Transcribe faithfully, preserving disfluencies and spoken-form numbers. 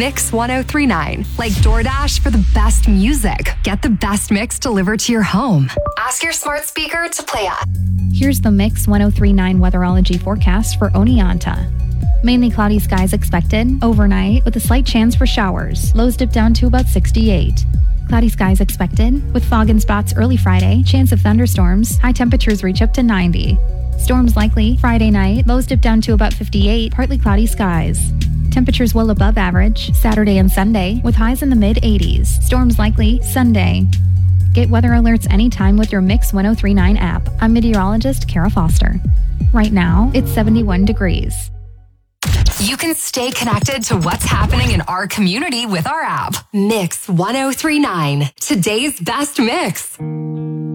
Mix ten thirty-nine. Like DoorDash for the best music. Get the best mix delivered to your home. Ask your smart speaker to play it. Here's the Mix ten thirty-nine weatherology forecast for Oneonta. Mainly cloudy skies expected overnight with a slight chance for showers. Lows dip down to about sixty-eight. Cloudy skies expected with fog in spots early Friday. Chance of thunderstorms. High temperatures reach up to ninety. Storms likely Friday night. Lows dip down to about fifty-eight. Partly cloudy skies. Temperatures well above average Saturday and Sunday with highs in the mid eighties. Storms likely Sunday. Get weather alerts anytime with your Mix ten thirty-nine app. I'm meteorologist Kara Foster. Right now, it's seventy-one degrees. You can stay connected to what's happening in our community with our app. Mix ten thirty-nine. Today's best mix.